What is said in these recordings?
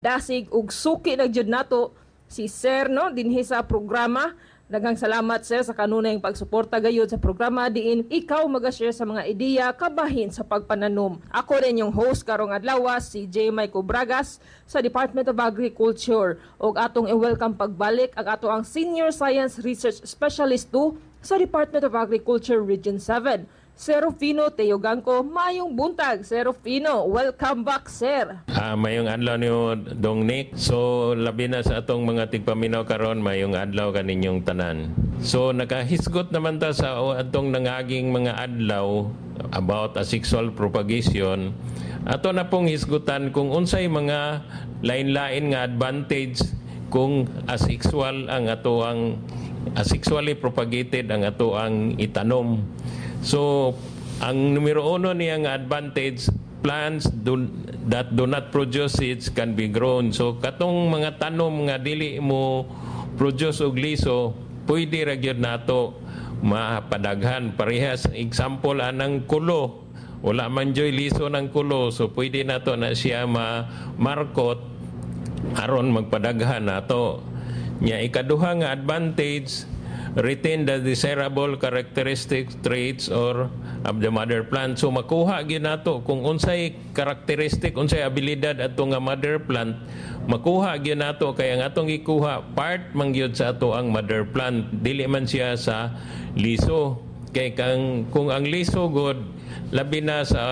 Dasig ug suki na jud nato si Sir no dinhi sa programa. Daghang salamat sir sa kanunay pagsuporta gayud sa programa diin ikaw maga-share sa mga ideya kabahin sa pagpananom. Ako rin yung host karong adlaw si J. Maico Bragas sa Department of Agriculture ug atong i-welcome pagbalik ang ato ang Senior Science Research Specialist 2 sa Department of Agriculture Region 7. Sir Rufino Teogangco, mayong buntag. Sir Rufino, welcome back, sir. Mayong adlaw niyo, Dong Nick. So, labi na sa atong mga tigpaminaw karon, mayong adlaw kaninyong tanan. So, nakahisgot naman ta sa atong nangaging mga adlaw about asexual propagation. Ato na pong hisgutan kung unsay mga lain-lain nga advantage kung asexual ang ato ang asexually propagated ang ato ang itanom. So, ang numero uno niyang advantage, plants that do not produce seeds can be grown. So, katong mga tanom nga dili mo produce og liso, pwede ra gyud nato mapadaghan. Parehas, example, anang kulo. Wala man joy liso ng kulo, so pwede nato na siya markot aron magpadaghan nato. Nya ikaduha nga advantage, retain the desirable characteristic traits or of the mother plant. So makuha gyud nato kung unsay karakteristik, unsay abilidad ato nga mother plant, makuha gyud nato kay ang atong gikuha part man gyud sa ato ang mother plant, dili man siya sa liso. Kay kung ang liso god labi na sa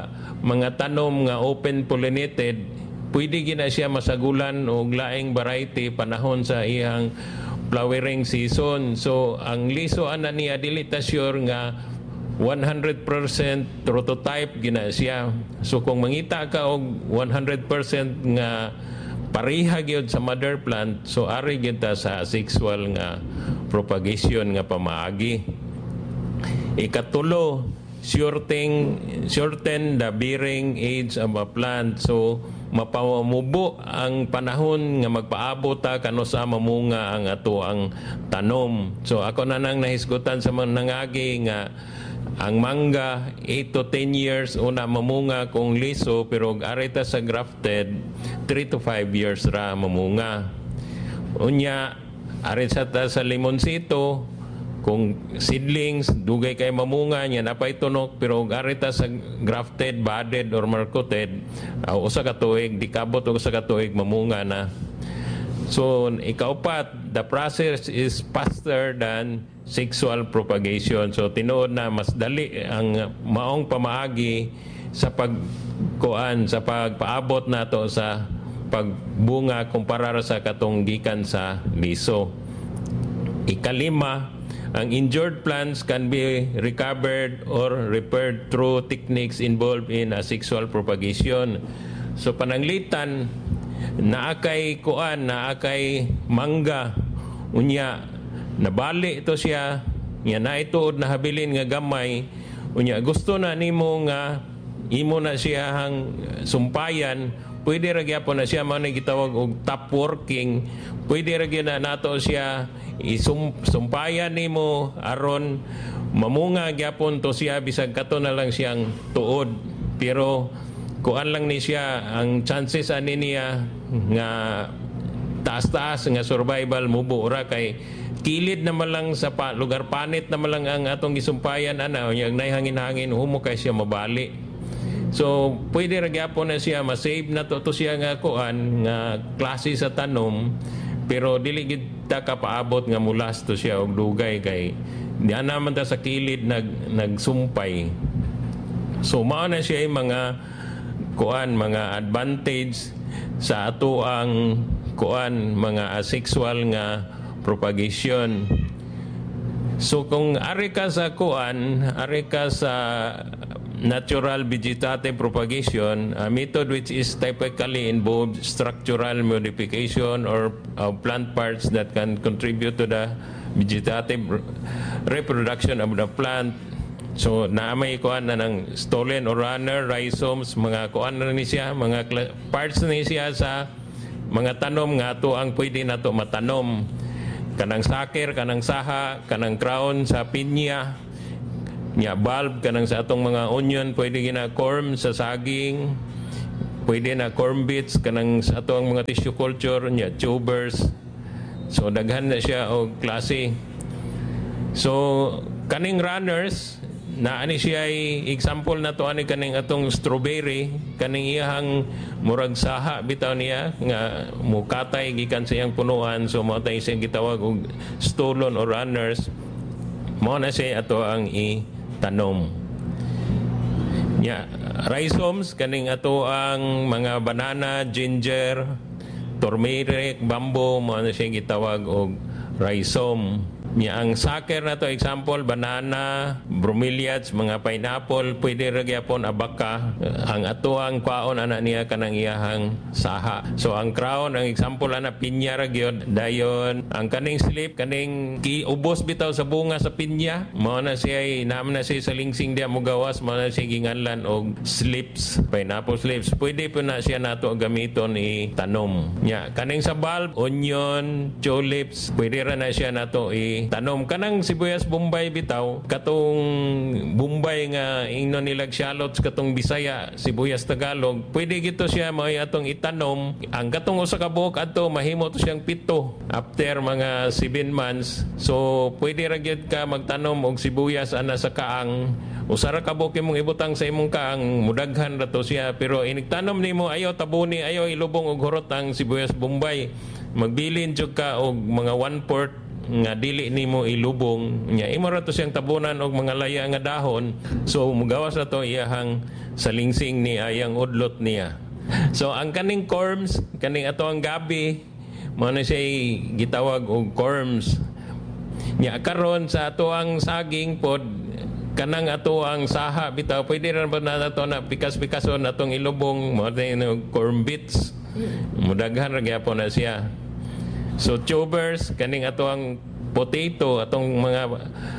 mga tanom nga open pollinated, pwede gina siya masagulan og laing variety panahon sa iyang flowering season. So ang liso ana niya dili ta sure nga 100% prototype gina siya. So kung mangita ka og 100% nga pareha gyud sa mother plant, so ari gyud ta sa asexual nga propagation nga pamaagi. Ikatulo, shorten the bearing age of a plant. So mapamubo ang panahon nga magpaabot ta kano sa mamunga ang ato ang tanom. So ako na nang nahisgutan sa mga nangagi nga ang mangga 8 to 10 years una mamunga kung liso, pero arita sa grafted 3 to 5 years ra mamunga. Unya arita sa limonsito kung seedlings dugay kay mamunga niya napay tunok, pero arita sa grafted, budded or marcoted usa ka tuig di kabot og usa ka tuig mamunga na. So ikaupat, the process is faster than sexual propagation. So tinuod na mas dali ang maong pamaagi sa pagkuan sa pagpaabot nato sa pagbunga kumpara sa katong gikan sa liso. Ikalima, ang injured plants can be recovered or repaired through techniques involved in asexual propagation. So pananglitan, naakay kuan, naakay mangga, unya nabali ito siya, nya naituod na habilin nga gamay, unya gusto na nimo nga imo na siya hang sumpayan, pwede ra gyapon na siya man gitawag og top working, pwede ra gyud na nato siya isumpayan nimo aron mamunga gyapon to siya bisag kato na lang siyang tuod, pero kuan lang ni siya ang chances ani niya nga taas-taas nga survival mubo ra kay kilid na malang sa lugar panit na malang ang atong gisumpayan ana nya nay hangin-hangin humo kay siya mabali. So pwede ra gyapon na siya ma-save na to siya nga kuan nga klase sa tanom, pero dili gid ta kapaabot nga mulas to siya og dugay kay di naman ta sa kilid nagsumpay. So mao na siya mga kuan, mga advantage sa ato ang kuan mga asexual nga propagation. So kung ari ka sa kuan, ari ka sa natural vegetative propagation, a method which is typically involves structural modification or plant parts that can contribute to the vegetative reproduction of the plant. So naamay kuan na ng stolon or runner, rhizomes, mga kuan na ni siya, mga parts ni siya sa mga tanom nga ato ang pwede nato matanom. Kanang sakir, kanang saha, kanang crown sa pinya, nya bulb kanang sa atong mga onion, pwede gina corm sa saging, pwede na corn bits kanang sa ato ang mga tissue culture nya tubers. So daghan na siya og klase. So kaning runners na ani siya ay example na to ani kaning atong strawberry kaning iyang murag saha bitaw niya nga mukatay gikan sa iyang punuan, so mao tay siya gitawag og stolon or runners. Mao na siya ato ang itanom. Rhizomes kaning ato ang mga banana, ginger, turmeric, bamboo, mo na siya gitawag og rhizome. Ang saker na to example banana, bromeliads, mga pineapple, pwede ra gyapon abaka. Ang ato ang kwaon ana niya kanang iyahang saha. So ang crown ang example ana pinya ra gyud dayon. Ang kaning slip kaning giubos bitaw sa bunga sa pinya, mao na siya naam na siya sa lingsing dia mo gawas, mao na siya ginganlan og slips, pineapple slips. Pwede po na siya nato gamiton itanom. Kaning sa bulb, onion, tulips, pwede ra na siya nato tanom. Kanang sibuyas Bombay bitaw, katong Bombay nga ingnon nilag shallots, katong Bisaya, sibuyas Tagalog, pwede gito siya may atong itanom. Ang katong usa ka buok adto mahimo to siyang 7 after mga 7 months. So pwede ra gyud ka magtanom og sibuyas ana sa kaang. Usara ka buok imong ibutang sa imong kaang, mudaghan ra to siya, pero inigtanom nimo ayaw tabuni, ayaw ilubong og hurot ang sibuyas Bombay. Magbilin jud ka og mga 1/4 nga dili nimo ilubong nya, imo ra to siyang tabunan og mga laya nga dahon, so mugawas na to iyahang salingsing ni ayang udlot niya. So ang kaning corms, kaning ato ang gabi, mao na siya gitawag og corms. Nya karon sa ato ang saging pod, kanang ato ang saha bitaw, pwede ra ba na ato na pikas-pikason atong ilubong, mao na corn bits, mudaghan ra gyapon na siya. So tubers, kaning ato ang potato, atong mga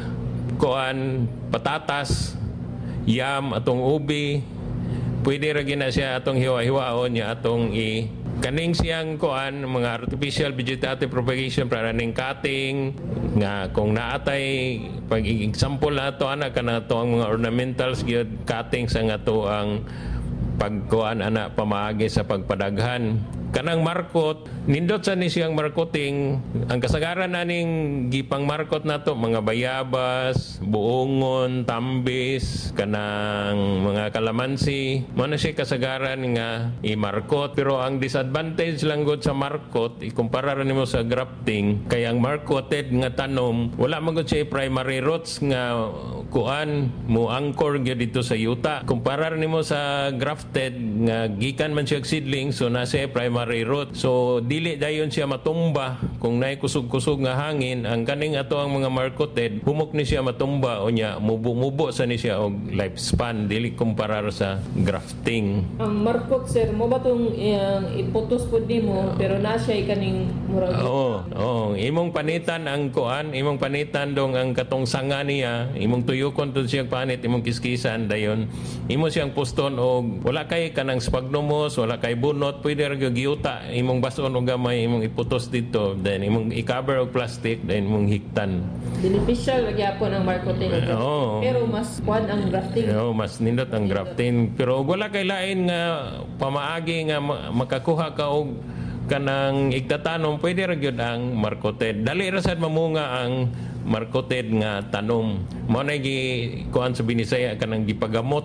kuan, patatas, yam, atong ubi, pwede ra gina siya atong hiwa-hiwaon niya atong kaning siyang kuan, mga artificial vegetative propagation para ning cutting nga kung naatay pag example na ato ana kana to ang mga ornamentals gyud cutting sa nga to ang pagkuan ana pamaagi sa pagpadaghan. Kanang markot, nindot sa ni siyang marketing, ang kasagaran naning gipang markot nato mga bayabas, buongon, tambis, kanang mga kalamansi, mo na siya kasagaran nga i-markot. Pero ang disadvantage lang gud sa markot, ikumpara ra nimo sa grafting, kay ang markoted nga tanom, wala man gud siya primary roots nga kuan mo anchor gyud dito sa yuta. Kumpara ra nimo sa grafted nga gikan man siya seedling, so na siya primary root. So dili dayon siya matumba kung naay kusog-kusog nga hangin. Ang kaning ato ang mga marketed, humok ni siya matumba o nya mubo sa ni siya og lifespan, dili kumparar sa grafting. Ang markot sir mo ba tong iputos pud nimo pero na siya kaning murag. Oo, imong panitan ang kuan, imong panitan dong ang katong sanga niya, imong tuyokon to siya panit, imong kiskisan dayon. Imo siyang puston og wala kay kanang sphagnumos, wala kay bunot, pwede ra yuta, imong bason og gamay, imong iputos dito, then imong i-cover og plastic, then imong hiktan. Beneficial gyapon ang marketing. Pero mas kuan ang grafting. Mas nindot ang grafting. Pero wala kay lain nga pamaagi nga makakuha ka og kanang igtatanom, pwede ra gyud ang marketed. Dali ra sad mamunga ang marketed nga tanom. Mao na kuan sa Binisaya kanang gipagamot.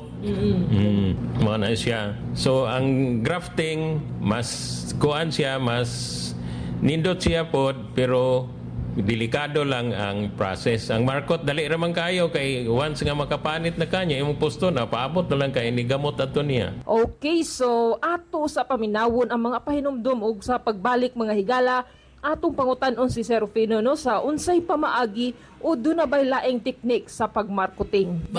Mao na siya. So ang grafting mas kuan siya, mas nindot siya pod, pero delikado lang ang process. Ang markot dali ra man kayo, kay once nga makapanit na kanya imong pusto na paabot na lang kay ni gamot ato niya. Okay, so ato sa paminawon ang mga pahinumdom og sa pagbalik mga higala, atong pangutan-on si Sir Rufino no sa unsay pamaagi o dunay laing teknik sa pagmarketing.